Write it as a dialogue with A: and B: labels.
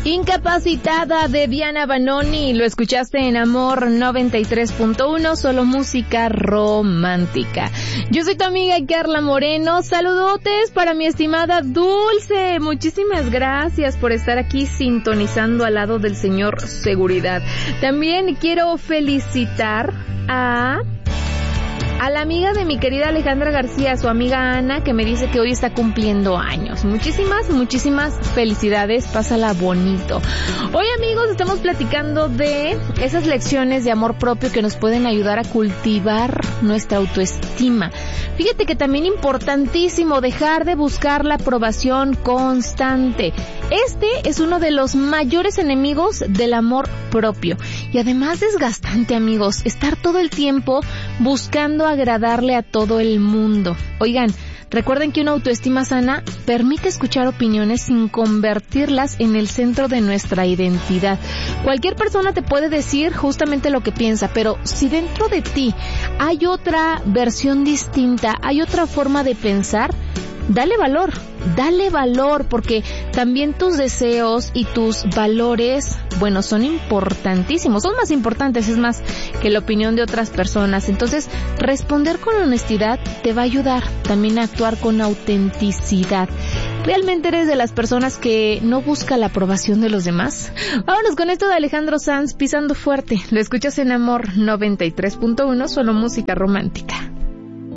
A: Incapacitada de Diana Banoni, lo escuchaste en Amor 93.1, solo música romántica. Yo soy tu amiga Carla Moreno, saludotes para mi estimada Dulce, muchísimas gracias por estar aquí sintonizando al lado del señor Seguridad. También quiero felicitar a la amiga de mi querida Alejandra García, su amiga Ana, que me dice que hoy está cumpliendo años. Muchísimas felicidades, pásala bonito. Hoy, amigos, estamos platicando de esas lecciones de amor propio que nos pueden ayudar a cultivar nuestra autoestima. Fíjate que también importantísimo dejar de buscar la aprobación constante. Este es uno de los mayores enemigos del amor propio. Y además desgastante, amigos, estar todo el tiempo buscando agradarle a todo el mundo. Oigan, recuerden que una autoestima sana permite escuchar opiniones sin convertirlas en el centro de nuestra identidad. Cualquier persona te puede decir justamente lo que piensa, pero si dentro de ti hay otra versión distinta, hay otra forma de pensar, dale valor, porque también tus deseos y tus valores, bueno, son importantísimos, son más importantes, es más, que la opinión de otras personas. Entonces, responder con honestidad te va a ayudar también a actuar con autenticidad. ¿Realmente eres de las personas que no busca la aprobación de los demás? Vámonos con esto de Alejandro Sanz, Pisando Fuerte. Lo escuchas en Amor 93.1, solo música romántica.